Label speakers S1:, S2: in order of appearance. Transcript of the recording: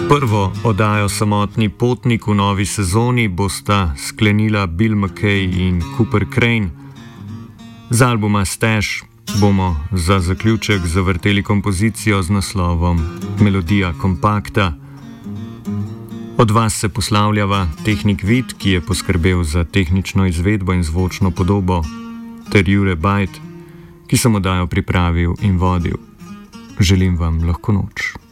S1: Prvo oddajo Samotni potnik v novi sezoni bosta sklenila Bill McKay in Cooper Crane. Z albuma Stash bomo za zaključek zavrteli kompozicijo z naslovom Melodija kompakta. Od vas se poslavljava tehnik Vid, ki je poskrbel za tehnično izvedbo in zvočno podobo, ter Jure Bajt, ki sem oddajo pripravil in vodil. Želim vam lahko noč.